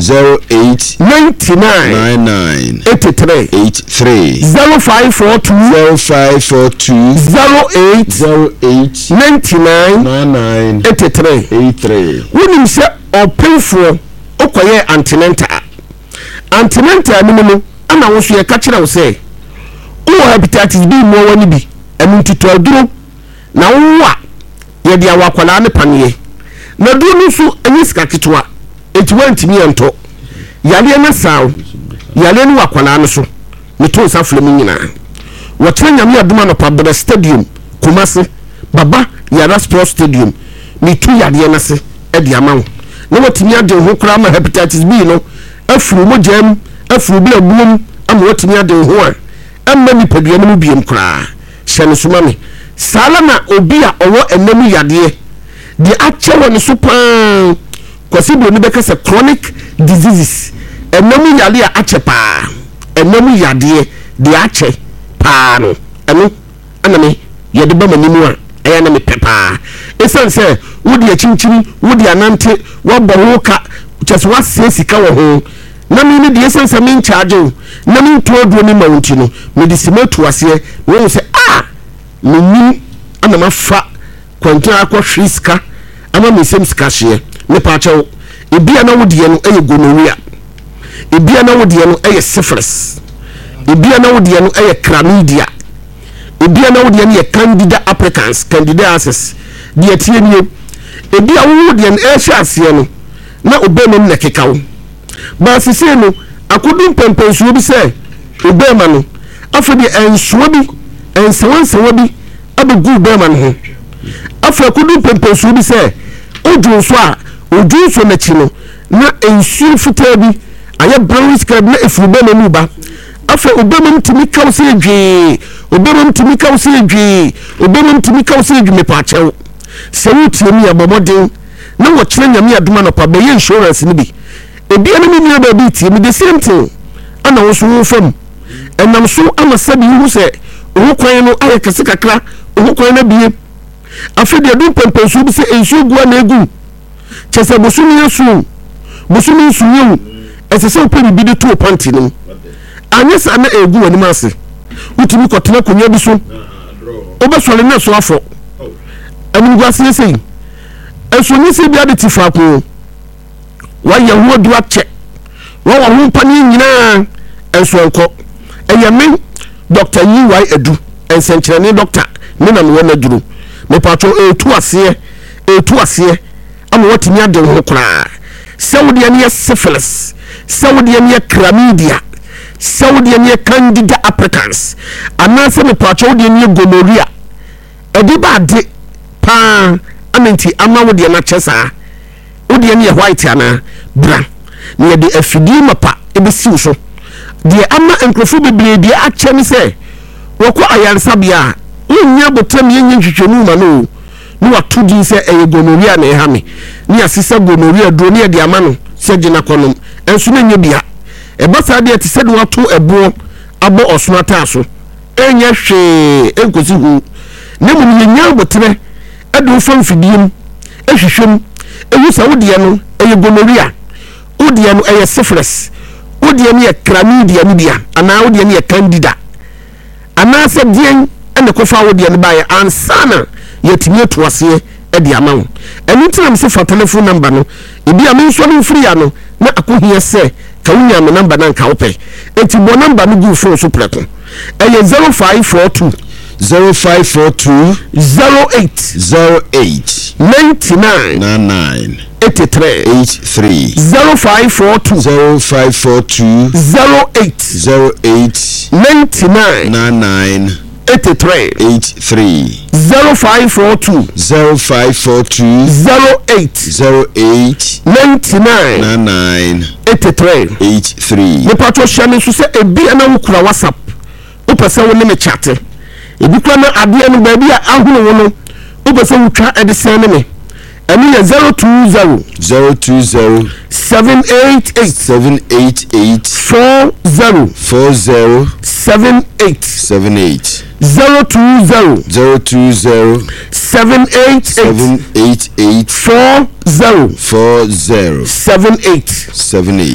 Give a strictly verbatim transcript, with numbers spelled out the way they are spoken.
zero eight ninety-nine ninety-nine eighty-three eighty-three zero five four two zero five four two zero eight zero eight ninety-nine ninety-nine eighty-three eighty-three. wonim se opemfo okoye antenatal antenatal ni mu ana wo so ye ka kire wo se wo hepatitis B mo wani bi enu tito duro na wo a ye dia wakwala ne paneye na duro no so enyi sika kitwa enti wantimi ento yale na saw yale ni wakwala no so ne to sa flem nyina wo tire nyame aduma no pabra stadium Kumasi baba yara sports stadium ni tu yade na se e dia mawo na watimi ade ho kra ma hepatitis B no afuru mo jam afuru bla buom ama watimi ade ho a amma ni padua no biem kra hye ne soma me sala na obi a owo enam yade di achewo ne so paa kwasi bi oni beka se chronic diseases enam yade a ache paa enam yade di ache paa no eno ana me yede ba manimu a eya na me pepa esan se wodi achinchiri wodi anante wabɔ ho ka kyese wase sika wo ho na me ne de esan se me in charge na me to oduo ni mawunti no me de simatu ase wo se ah me nim ana mafa kwantena akɔ hwiska ama me sem sika hye me pa kyɛw ebia na wodi no eye gonorrhea ebia na wodi no eye syphilis ebia na wodi no eye chlamydia ebia na wodi no eye candida applicans candidiasis de atie nie ebia wo wodi no e hye ase no na obemem na kekawo ba sese no akodum pempensuo bi se obema no afodi ensuo bi ensewansewa bi abegu obema no ho afa akodum pempensuo bi se odu so a odu so na chi no na ensuo fitaa bi aye brown scrub na efuru bema mu ba afa obema ntimi kaw se dwe obema ntimi kaw se dwe obema ntimi kaw se dwe me pa chew se wutie mi abomoden na wo kire nyame aduma no pa be insurance ni bi ebi ana mi nua ba bi tie mi the same thing ana wo so wo fam enam so ama sabi hu se wo kwan no aye kase kakra wo kwan na bie afede adum pempensu bi se ensu gua na egu chese bosumi yesu bosumi nsu yewu esese openi bi de to panty nim anyesa na egu wani mase utimi kotena konya bi so obesole na so afo anim gua se sei eso ni se bia de tifa ko wa ye ho du ache wa wa ho pani nyina enso enko eye me Doctor Y Y Edu ensenkyerene doctor me na me na duru me patro etu ase etu ase ama watimi ade ho kra sawde ne syphilis sawde ne chlamydia sawde ne candida applicans anase me patro de ne gonorrhea edi ba de pa amenti ama wode na chesa wode ne white ana bra ne de afidi mapa ebesiw so de ama enkrofo bebre de ache ne se woko ayarsabia unya botam yenye hwehwenu ma no ni watu din se eye gonorrhea na ehame ni asisa gonorrhea do ne de ama no se gina konom enso na nya bia e basa de ti se de watu ebo abo osonata so enya hwe enkosi hu ne mu nya botere edu fam fidiem ehwehwem ewu sa wodie no eye gonorrhea wodie no eye syphilis wodie no ye chlamydia ni bia ana wodie no ye candida ana se dien ene kofa wodie no baye ansana yetimi atuase e de amawo eni tinam se fa telephone number no ebi am nso no free ya no na akohia se ka wunya me number na nka wope enti bo number no gu phone so pleto eye zero five four two zero five four two zero eight zero eight ninety-nine ninety-nine eighty-three eighty-three zero five four two zero five four two zero eight zero eight ninety-nine ninety-nine eighty-three eighty-three zero five four two zero five four two zero eight zero eight ninety-nine ninety-nine eighty-three eighty-three. me patro shane so se ebi ana wukura WhatsApp upese wo ne me chat ebi kwa na ade no ba bi a ahunu wo no upese wutwa edisen ne me eni ye zero two zero zero two zero seven eight eight seven eight eight four zero four zero seven eight seven eight zero two zero zero two zero seven eight seven eight eight eight four zero four zero seven eight seven eight.